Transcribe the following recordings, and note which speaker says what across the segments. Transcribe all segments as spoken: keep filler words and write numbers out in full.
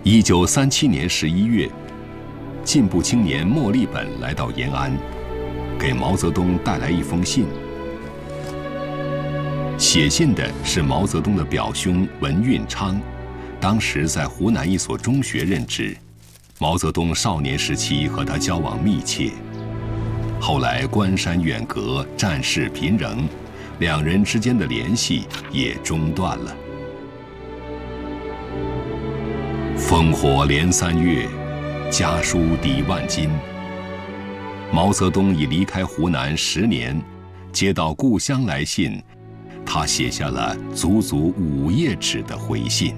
Speaker 1: 一九三七年十一月，进步青年莫立本来到延安，给毛泽东带来一封信。写信的是毛泽东的表兄文运昌，当时在湖南一所中学任职。毛泽东少年时期和他交往密切，后来关山远隔，战事频仍，两人之间的联系也中断了。烽火连三月，家书抵万金。毛泽东已离开湖南十年，接到故乡来信，他写下了足足五页纸的回信。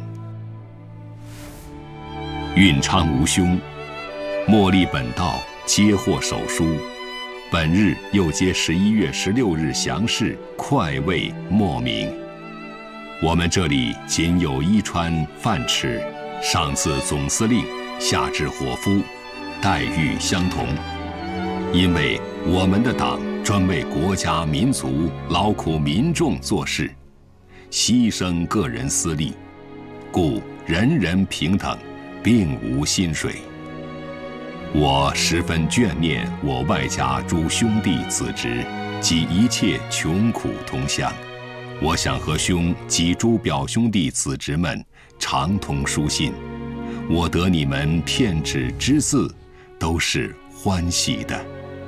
Speaker 1: 运昌无兄，莫立本道，接获手书。本日又接十一月十六日详事，快慰莫名。我们这里仅有衣穿饭吃，上自总司令，下至伙夫，待遇相同。因为我们的党专为国家民族劳苦民众做事，牺牲个人私利，故人人平等，并无薪水。我十分眷念我外家诸兄弟子侄及一切穷苦同乡，我想和兄及诸表兄弟子侄们常通书信，我得你们片纸之字，都是欢喜的。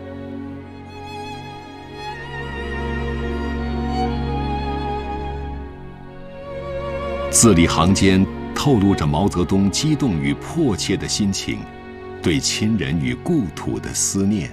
Speaker 1: 字里行间透露着毛泽东激动与迫切的心情，对亲人与故土的思念。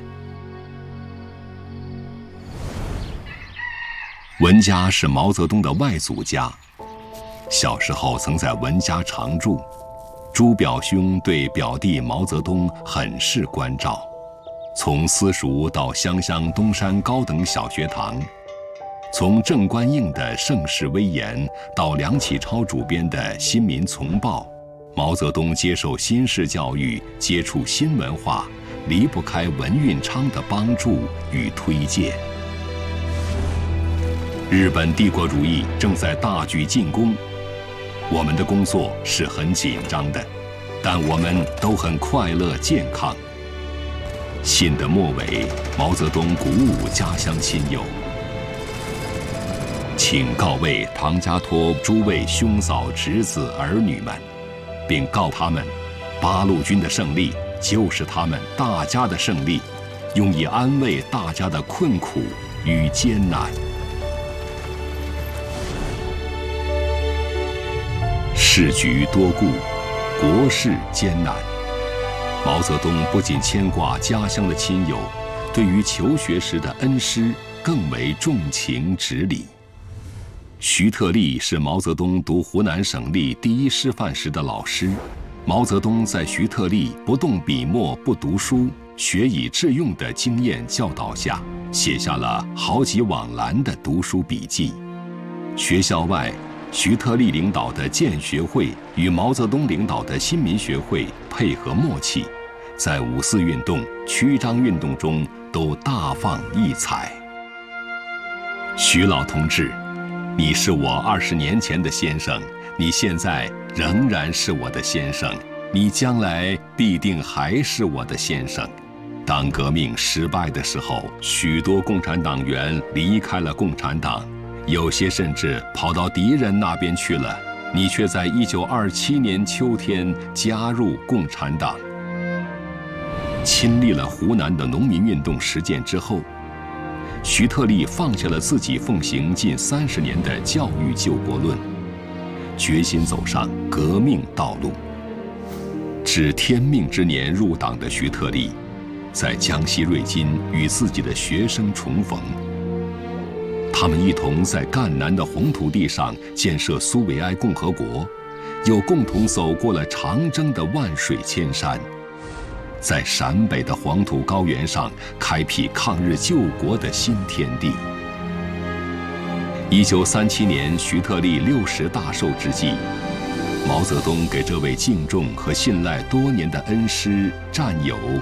Speaker 1: 文家是毛泽东的外祖家，小时候曾在文家常住。诸表兄对表弟毛泽东很是关照，从私塾到湘乡东山高等小学堂，从郑观应的盛世威严到梁启超主编的《新民丛报》，毛泽东接受新式教育，接触新文化，离不开文运昌的帮助与推荐。日本帝国主义正在大举进攻，我们的工作是很紧张的，但我们都很快乐健康。信的末尾，毛泽东鼓舞家乡亲友，请告慰唐家沱诸位兄嫂侄子儿女们，并告他们，八路军的胜利就是他们大家的胜利，用以安慰大家的困苦与艰难。世局多故，国事艰难。毛泽东不仅牵挂家乡的亲友，对于求学时的恩师更为重情执礼。徐特立是毛泽东读湖南省立第一师范时的老师，毛泽东在徐特立不动笔墨不读书，学以致用的经验教导下，写下了好几网栏的读书笔记。学校外，徐特立领导的建学会与毛泽东领导的新民学会配合默契，在五四运动、曲张运动中都大放异彩。徐老同志，你是我二十年前的先生，你现在仍然是我的先生，你将来必定还是我的先生。当革命失败的时候，许多共产党员离开了共产党，有些甚至跑到敌人那边去了，你却在一九二七年秋天加入共产党。亲历了湖南的农民运动实践之后，徐特立放下了自己奉行近三十年的教育救国论，决心走上革命道路。至天命之年入党的徐特立，在江西瑞金与自己的学生重逢，他们一同在赣南的红土地上建设苏维埃共和国，又共同走过了长征的万水千山，在陕北的黄土高原上开辟抗日救国的新天地。一九三七年徐特立六十大寿之际，毛泽东给这位敬重和信赖多年的恩师战友